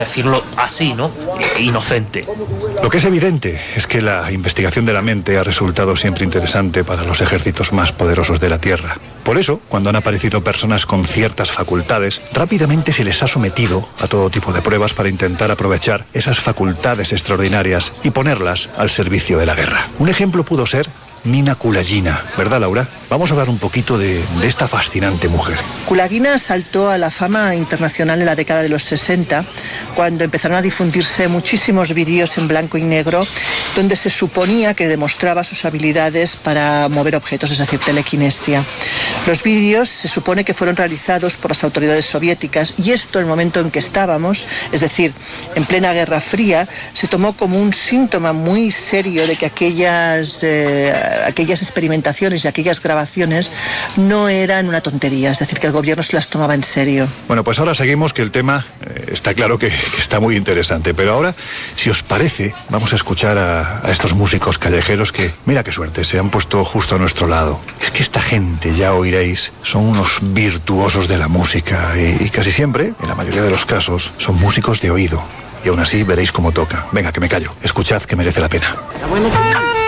decirlo así, ¿no? Inocente. Lo que es evidente es que la investigación de la mente ha resultado siempre interesante para los ejércitos más poderosos de la Tierra. Por eso, cuando han aparecido personas con ciertas facultades, rápidamente se les ha sometido a todo tipo de pruebas para intentar aprovechar esas facultades extraordinarias y ponerlas al servicio de la guerra. Un ejemplo pudo ser Nina Kulagina, ¿verdad, Laura? Vamos a hablar un poquito de esta fascinante mujer. Kulagina saltó a la fama internacional en la década de los 60, cuando empezaron a difundirse muchísimos vídeos en blanco y negro, donde se suponía que demostraba sus habilidades para mover objetos, es decir, telequinesia. Los vídeos se supone que fueron realizados por las autoridades soviéticas, y esto, en el momento en que estábamos, es decir, en plena Guerra Fría, se tomó como un síntoma muy serio de que aquellas experimentaciones y aquellas grabaciones no eran una tontería, es decir, que el gobierno se las tomaba en serio. Bueno, pues ahora seguimos, que el tema está claro que está muy interesante, pero ahora, si os parece, vamos a escuchar a estos músicos callejeros que, mira qué suerte, se han puesto justo a nuestro lado. Es que esta gente, ya oiréis, son unos virtuosos de la música y casi siempre, en la mayoría de los casos, son músicos de oído. Y aún así veréis cómo toca. Venga, que me callo. Escuchad, que merece la pena.